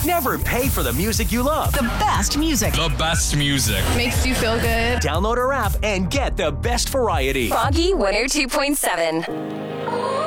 Never pay for the music you love. The best music. The best music. Makes you feel good. Download our app and get the best variety. Froggy 102.7.